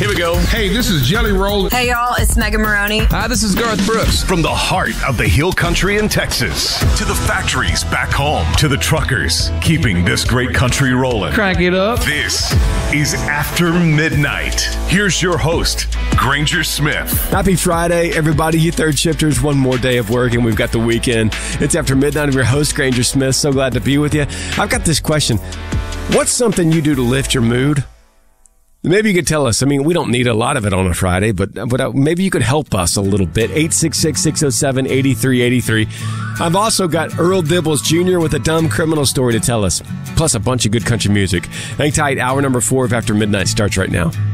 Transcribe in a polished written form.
Here we go. Hey, this is Jelly Roll. Hey, y'all, it's Megan Maroney. Hi, this is Garth Brooks. From the heart of the Hill Country in Texas to the factories back home to the truckers keeping this great country rolling. Crank it up. This is After Midnight. Here's your host, Granger Smith. Happy Friday, everybody. You third shifters, one more day of work, and we've got the weekend. It's After Midnight. I'm your host, Granger Smith. So glad to be with you. I've got this question. What's something you do to lift your mood? Maybe you could tell us. I mean, we don't need a lot of it on a Friday, but maybe you could help us a little bit. 866-607-8383. I've also got Earl Dibbles Jr. with a dumb criminal story to tell us, plus a bunch of good country music. Hang tight. Hour number 4 of After Midnight starts right now.